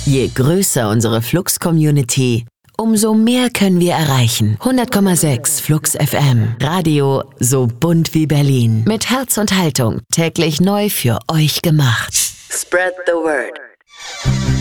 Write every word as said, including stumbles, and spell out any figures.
Je größer unsere Flux-Community, umso mehr können wir erreichen. hundert Komma sechs Flux F M. Radio so bunt wie Berlin. Mit Herz und Haltung. Täglich neu für euch gemacht. Spread the word.